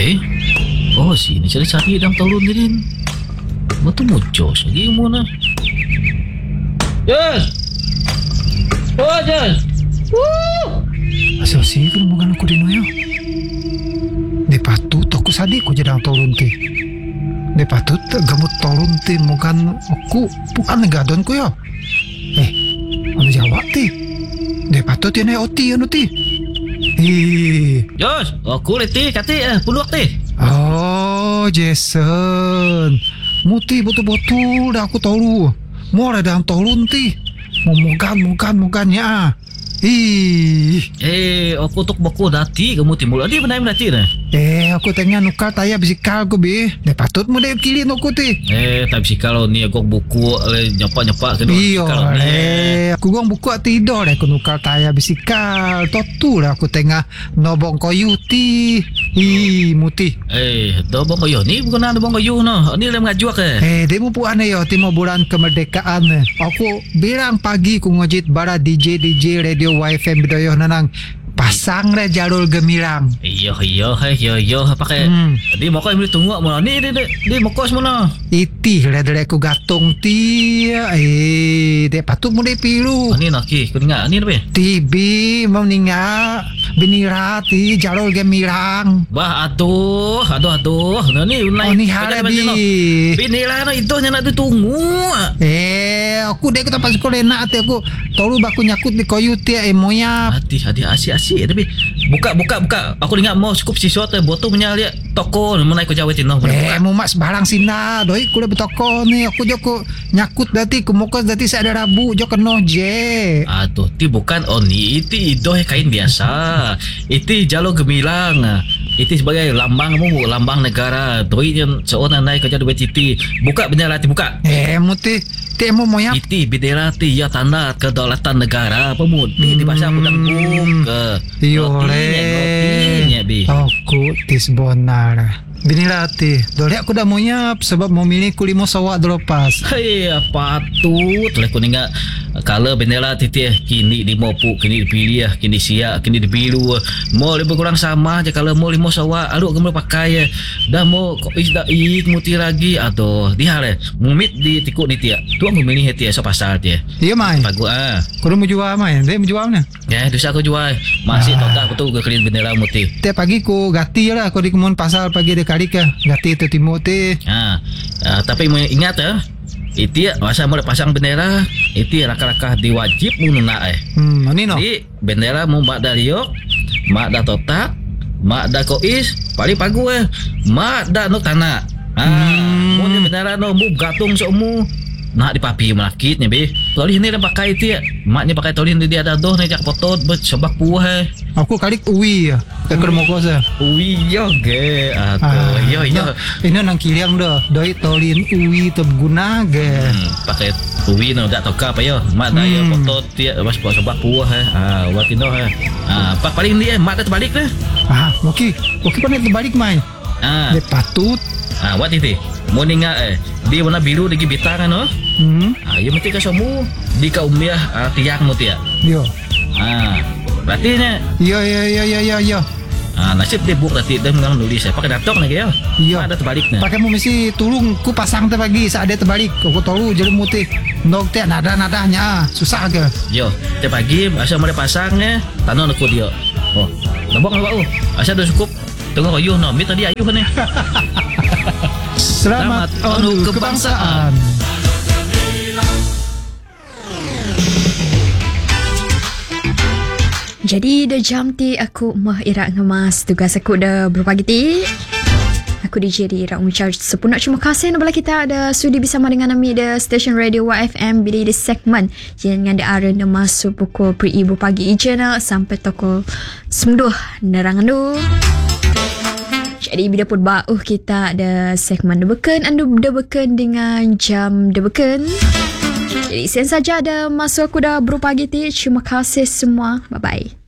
Oh, sini cari-cari dalam tahun ni din. Betul muncos lagi umur na. Yes. Oh, yes. Woo. Asal sih kan bukan aku dino ya. De patut aku sadik ko jadang tolun ti. De patut gamut tolun ti bukan aku bukan gadon ko ya. Anu jawab ti. De patut ya na oti anu ti. Yes, aku leti kati puluh ti. Oh, Jason. Muti betul-betul dah aku tahu. Mau ada dalam tolun ti. Mukan-mukannya. Aku tok boko dati kamu timbul. Adi benar dati dah. Aku tengah nukar tayar bisikal ko be. De patut mo de kili aku ti. Tak bisikal ni aku buku nyepak-nyepak kena bisikal ni. Aku gong buku tidur dah aku nukar tayar bisikal. Totu lah aku tengah nobong kayu ti. Muti. Dobong kayu ni bukan ada bong kayu no. Ni dalam ngajuak demo pu ane yo timo bulan kemerdekaan. Aku bilang pagi ku ngojit bara DJ radio YFM bidoyo nanang pasang re jalur gemilang. Iyo pakai. Di moko ini tunggu mo ni di moko semua. Iti le ku gatung ti. De patut mo de pilu. Ni naki ku dengar ni apa? Tibi mau ninga binira ti jalur gemilang. Bah aduh. Ni ni harabi. Binira no itu nya nak ditunggu. Aku dek tempat sekolah nak ti aku tolu baku nyakut di kayu ti moya. Hati asyik tapi buka aku ingat mau cukup siswa tu botol punya lihat toko menai ko jawa tino mau mak sebarang sina doi ku le toko ni aku joko nyakut dati ku mokos dati saya ada rabu jo keno je ti bukan oni itu idoh kain biasa itu jalur gemilang itu sebagai lambang negara doi yang seorang naik kerja dua titi buka benar hati buka muti temo moya itu bendera ti ya tanda kedaulatan negara pemudi di bahasa kudang ke rotinya bi aku tis bonar binilati dole aku dah mau nyap sebab mau milih kulimo sawak dropas patut lek kuninga kalau bendera titi kini di mopu kini dipilih kini siap kini dipilu mau lebih kurang sama aja kalau mau limo sawak aduh kamu pakai dah mau kok isda muti lagi atau dihale mumit di tikuk ni tia tu aku milih tia so pasal tia iya mai bagus kau mau jual mai dia mau jual mana ya dosa aku jual masih totak betul ke klien bendera muti tiap pagi ku gati lah aku di kemun pasal pagi de kali ke gati tu timoti tapi ingat itu masa mau pasang bendera itu raka-raka diwajib mununa ini no di bendera mau mak dario mak da totak mak da kois paling pagu mak da nok tanah mau bendera no mu gatung somu nak dipapi melakitnya be tolih ni dah pakai itu maknya pakai tolih dia ada doh ni jak foto sebab puah aku kali uwi ya ke mokos uwi yo ge yo ini nang kiriang dah doi tolin uwi terguna ge pakai uwi no dak toka apa yo mak dah yo foto dia sebab puah watino pak paling dia mak dah terbalik dah okey pandai terbalik mai dia patut wat itu mau ninga di warna biru di bintang no ya mesti ka somu di ka umiah tiang mo tia yo berarti nya yo nasib dia buk tadi dia mengang nulis pakai datok lagi ya ada terbalik na pakai mu mesti tulung ku pasang teh pagi saat dia terbalik aku tahu jadi mutih nok teh nadanya susah ke yo teh pagi asal mau pasangnya tanon aku dia lebok asal dah cukup tengok ayuh no mi tadi ayuh ni Selamat Anu Kebangsaan. Jadi dah jam ti aku mah irak ngemas tugas aku dah berpagi ti. Aku DJ di Rak Ucap sepunak terima kasih nabala kita ada sudi bersama dengan kami di stesen radio YFM bila di segmen dengan ada arena masuk pukul pre-ibu pagi ijana sampai toko 9 nerangan tu. Jadi bila pun bau kita ada segmen debeken anda debeken dengan jam debeken. Jadi sen saja ada masuk aku dah berpagi ti. Terima kasih semua. Bye bye.